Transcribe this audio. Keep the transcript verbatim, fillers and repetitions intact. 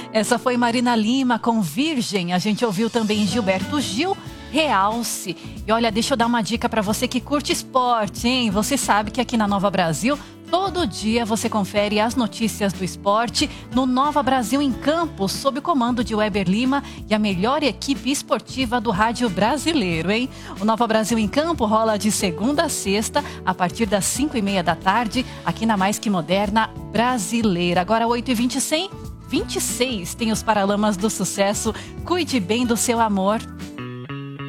Essa foi Marina Lima com Virgem. A gente ouviu também Gilberto Gil, Realce. E olha, deixa eu dar uma dica para você que curte esporte, hein? Você sabe que aqui na Nova Brasil, todo dia você confere as notícias do esporte no Nova Brasil em Campo, sob o comando de Weber Lima e a melhor equipe esportiva do rádio brasileiro, hein? O Nova Brasil em Campo rola de segunda a sexta, a partir das cinco e meia da tarde, aqui na Mais Que Moderna Brasileira. Agora, oito e vinte e seis, tem os Paralamas do Sucesso. Cuide bem do seu amor.